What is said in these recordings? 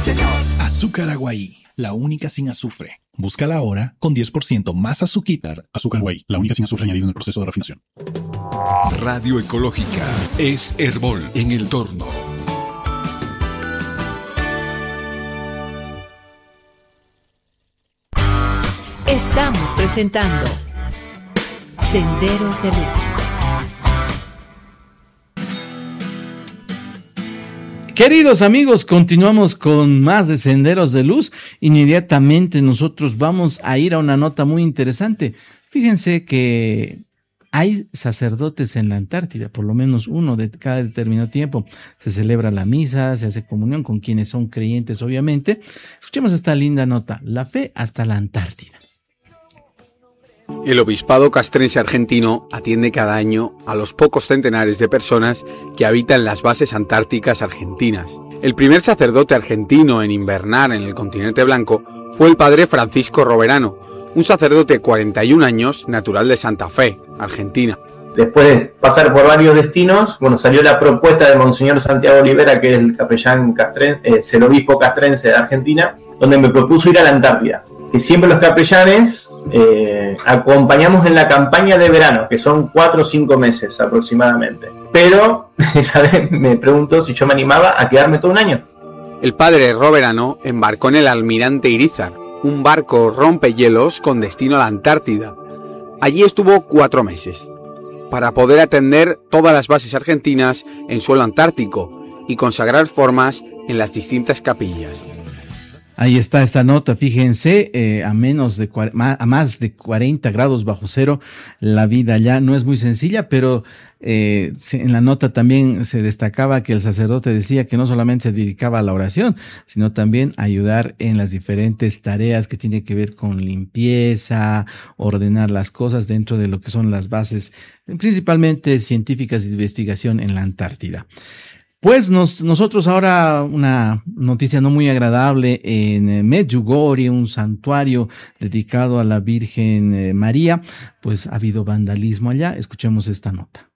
Señor. Azúcar Aguaí, la única sin azufre. Búscala ahora con 10% más azuquitar. Azúcar Aguaí, la única sin azufre añadido en el proceso de refinación. Radio Ecológica es Herbol en el Torno. Estamos presentando Senderos de Luz. Queridos amigos, continuamos con más de Senderos de Luz. Inmediatamente nosotros vamos a ir a una nota muy interesante. Fíjense que hay sacerdotes en la Antártida, por lo menos uno de cada determinado tiempo. Se celebra la misa, se hace comunión con quienes son creyentes, obviamente. Escuchemos esta linda nota, la fe hasta la Antártida. El Obispado Castrense Argentino atiende cada año a los pocos centenares de personas que habitan las bases antárticas argentinas. El primer sacerdote argentino en invernar en el continente blanco fue el padre Francisco Roverano, un sacerdote de 41 años, natural de Santa Fe, Argentina. Después de pasar por varios destinos, salió la propuesta de Monseñor Santiago Olivera, que es el capellán castrense, el obispo castrense de Argentina, donde me propuso ir a la Antártida. Que siempre los capellanes acompañamos en la campaña de verano, que son 4 o 5 meses aproximadamente. Pero esa vez me preguntó si yo me animaba a quedarme todo un año. El padre Roverano embarcó en el Almirante Irízar, un barco rompehielos con destino a la Antártida. Allí estuvo 4 meses, para poder atender todas las bases argentinas en suelo antártico y consagrar formas en las distintas capillas. Ahí está esta nota, fíjense, a más de 40 grados bajo cero, la vida allá no es muy sencilla, pero en la nota también se destacaba que el sacerdote decía que no solamente se dedicaba a la oración, sino también a ayudar en las diferentes tareas que tienen que ver con limpieza, ordenar las cosas dentro de lo que son las bases, principalmente científicas de investigación en la Antártida. Pues nosotros ahora una noticia no muy agradable en Medjugorje, un santuario dedicado a la Virgen María, pues ha habido vandalismo allá. Escuchemos esta nota.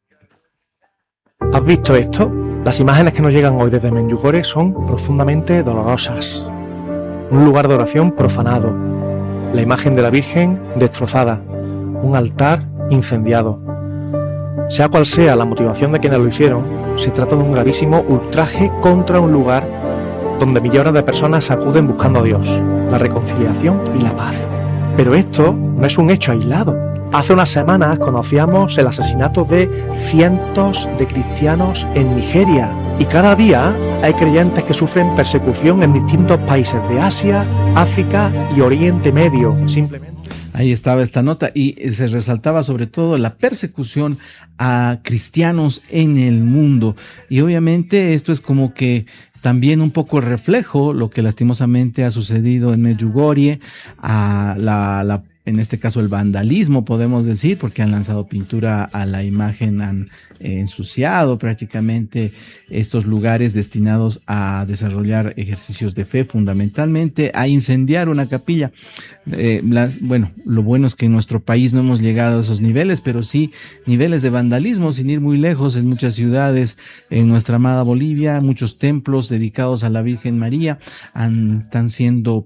¿Has visto esto? Las imágenes que nos llegan hoy desde Medjugorje son profundamente dolorosas. Un lugar de oración profanado, la imagen de la Virgen destrozada, un altar incendiado. Sea cual sea la motivación de quienes lo hicieron, se trata de un gravísimo ultraje contra un lugar donde millones de personas acuden buscando a Dios, la reconciliación y la paz. Pero esto no es un hecho aislado. Hace unas semanas conocíamos el asesinato de cientos de cristianos en Nigeria y cada día hay creyentes que sufren persecución en distintos países de Asia, África y Oriente Medio. Simplemente. Ahí estaba esta nota y se resaltaba sobre todo la persecución a cristianos en el mundo. Y obviamente esto es como que también un poco reflejo lo que lastimosamente ha sucedido en Medjugorje, en este caso el vandalismo podemos decir, porque han lanzado pintura a la imagen, han ensuciado prácticamente estos lugares destinados a desarrollar ejercicios de fe, fundamentalmente a incendiar una capilla. Lo bueno es que en nuestro país no hemos llegado a esos niveles, pero sí niveles de vandalismo sin ir muy lejos en muchas ciudades, en nuestra amada Bolivia, muchos templos dedicados a la Virgen María están siendo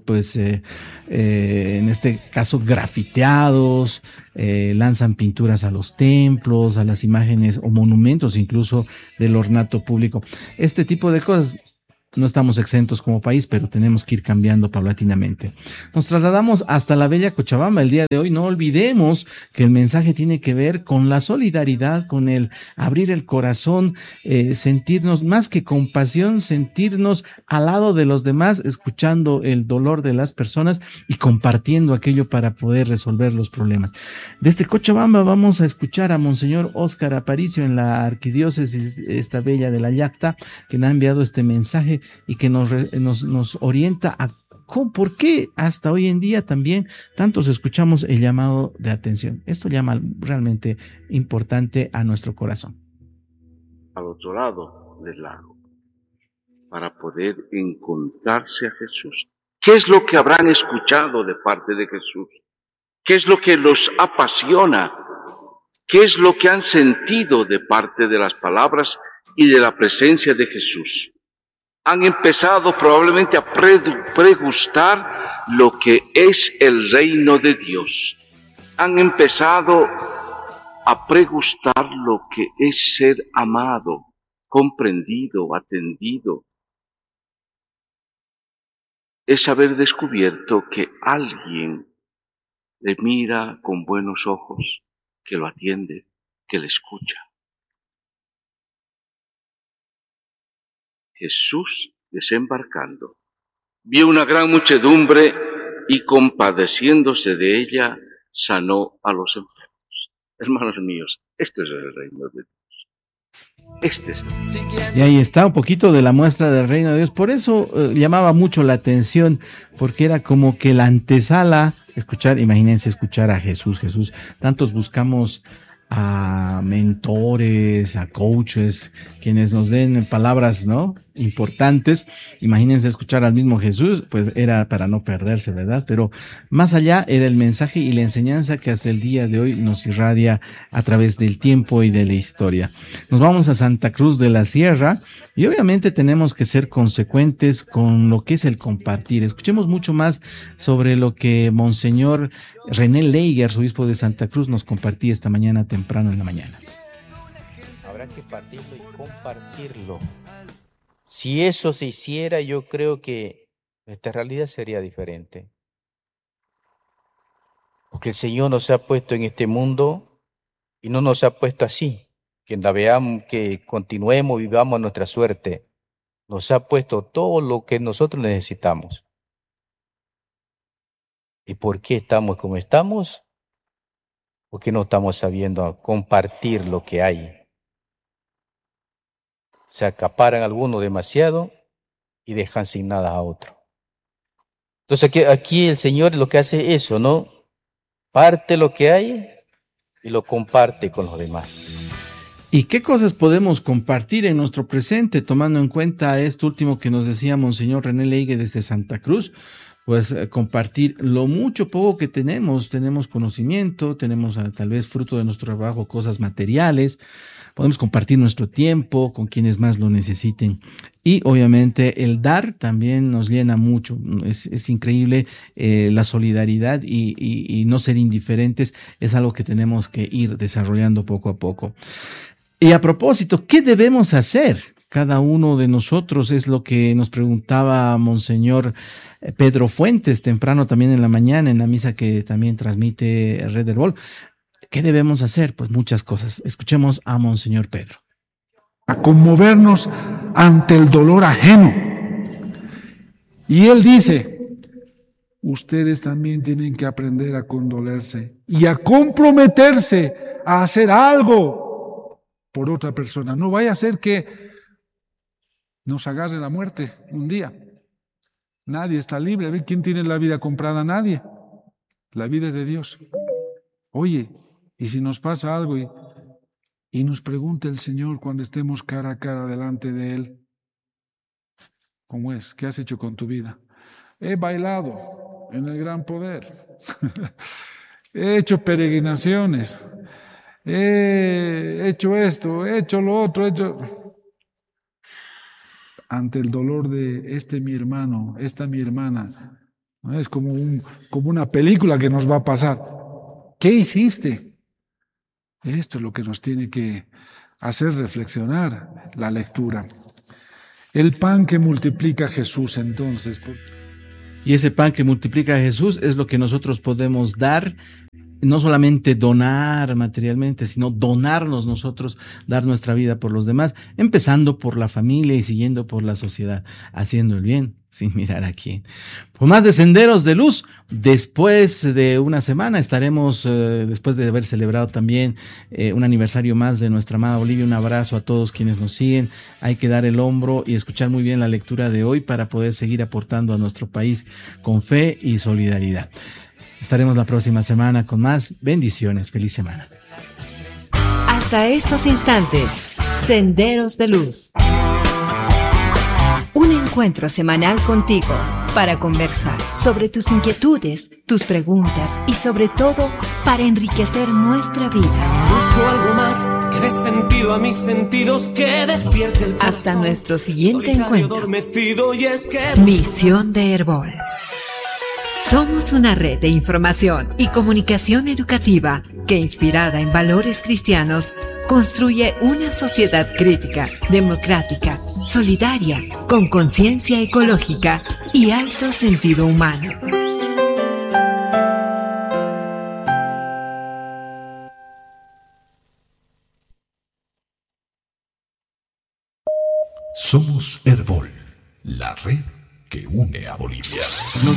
en este caso grafiteados, lanzan pinturas a los templos, a las imágenes o monumentos incluso del ornato público. Este tipo de cosas. No estamos exentos como país, pero tenemos que ir cambiando paulatinamente. Nos trasladamos hasta la bella Cochabamba el día de hoy. No olvidemos que el mensaje tiene que ver con la solidaridad, con el abrir el corazón, sentirnos más que compasión, sentirnos al lado de los demás, escuchando el dolor de las personas y compartiendo aquello para poder resolver los problemas. Desde Cochabamba vamos a escuchar a Monseñor Óscar Aparicio en la arquidiócesis esta bella de la Llacta, que nos ha enviado este mensaje y que nos orienta a por qué hasta hoy en día también tantos escuchamos el llamado de atención. Esto llama realmente importante a nuestro corazón. Al otro lado del lago, para poder encontrarse a Jesús. ¿Qué es lo que habrán escuchado de parte de Jesús? ¿Qué es lo que los apasiona? ¿Qué es lo que han sentido de parte de las palabras y de la presencia de Jesús? Han empezado probablemente a pregustar lo que es el reino de Dios. Han empezado a pregustar lo que es ser amado, comprendido, atendido. Es haber descubierto que alguien le mira con buenos ojos, que lo atiende, que le escucha. Jesús, desembarcando, vio una gran muchedumbre y compadeciéndose de ella, sanó a los enfermos. Hermanos míos, este es el reino de Dios. Este es el... Y ahí está un poquito de la muestra del reino de Dios. Por eso llamaba mucho la atención, porque era como que la antesala, imagínense escuchar a Jesús. Tantos buscamos a mentores, a coaches, quienes nos den palabras, ¿no?, importantes. Imagínense escuchar al mismo Jesús, pues era para no perderse, ¿verdad? Pero más allá era el mensaje y la enseñanza que hasta el día de hoy nos irradia a través del tiempo y de la historia. Nos vamos a Santa Cruz de la Sierra y obviamente tenemos que ser consecuentes con lo que es el compartir. Escuchemos mucho más sobre lo que Monseñor René Leiger, obispo de Santa Cruz, nos compartía esta mañana temprano en la mañana. Habrá que partirlo y compartirlo. Si eso se hiciera, yo creo que nuestra realidad sería diferente. Porque el Señor nos ha puesto en este mundo y no nos ha puesto así, que veamos, que continuemos, vivamos nuestra suerte. Nos ha puesto todo lo que nosotros necesitamos. ¿Y por qué estamos como estamos? Porque no estamos sabiendo compartir lo que hay. Se acaparan algunos demasiado y dejan sin nada a otro. Entonces aquí el Señor lo que hace es eso, ¿no? Parte lo que hay y lo comparte con los demás. ¿Y qué cosas podemos compartir en nuestro presente, tomando en cuenta esto último que nos decía Monseñor René Leiger desde Santa Cruz? Pues compartir lo mucho, poco que tenemos. Tenemos conocimiento, tenemos tal vez fruto de nuestro trabajo cosas materiales. Podemos compartir nuestro tiempo con quienes más lo necesiten. Y obviamente el dar también nos llena mucho. Es increíble la solidaridad y no ser indiferentes. Es algo que tenemos que ir desarrollando poco a poco. Y a propósito, ¿qué debemos hacer? Cada uno de nosotros es lo que nos preguntaba Monseñor Pedro Fuentes temprano también en la mañana en la misa que también transmite Red Herbol. ¿Qué debemos hacer? Pues muchas cosas. Escuchemos a Monseñor Pedro. A conmovernos ante el dolor ajeno. Y él dice, ustedes también tienen que aprender a condolerse y a comprometerse a hacer algo por otra persona. No vaya a ser que nos agarre la muerte un día. Nadie está libre. A ver, ¿quién tiene la vida comprada? Nadie. La vida es de Dios. Oye, y si nos pasa algo y nos pregunta el Señor cuando estemos cara a cara delante de Él, ¿cómo es? ¿Qué has hecho con tu vida? He bailado en el gran poder. He hecho peregrinaciones. He hecho esto, he hecho lo otro, he hecho... Ante el dolor de mi hermano, esta mi hermana, ¿no? Es como una película que nos va a pasar. ¿Qué hiciste? Esto es lo que nos tiene que hacer reflexionar la lectura. El pan que multiplica Jesús, entonces. Y ese pan que multiplica Jesús es lo que nosotros podemos dar. No solamente donar materialmente, sino donarnos nosotros, dar nuestra vida por los demás, empezando por la familia y siguiendo por la sociedad, haciendo el bien sin mirar a quién. Por más de Senderos de Luz, después de una semana estaremos, después de haber celebrado también un aniversario más de nuestra amada Bolivia. Un abrazo a todos quienes nos siguen. Hay que dar el hombro y escuchar muy bien la lectura de hoy para poder seguir aportando a nuestro país con fe y solidaridad. Estaremos la próxima semana con más. Bendiciones. Feliz semana. Hasta estos instantes, Senderos de Luz. Un encuentro semanal contigo. para conversar sobre tus inquietudes, tus preguntas y sobre todo para enriquecer nuestra vida. Busco algo más que dé sentido a mis sentidos, que despierte el corazón. Hasta nuestro siguiente encuentro. Y es que... Misión de Herbol. Somos una red de información y comunicación educativa que, inspirada en valores cristianos, construye una sociedad crítica, democrática, solidaria, con conciencia ecológica y alto sentido humano. Somos Herbol, la red que une a Bolivia.